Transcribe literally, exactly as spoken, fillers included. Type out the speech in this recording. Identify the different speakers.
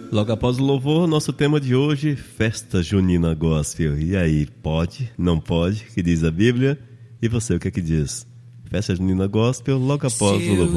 Speaker 1: Logo após o louvor, nosso tema de hoje, Festa Junina Gospel. E aí, pode? Não pode? Que diz a Bíblia? E você, o que é que diz? Festa Junina Gospel, logo após o louvor.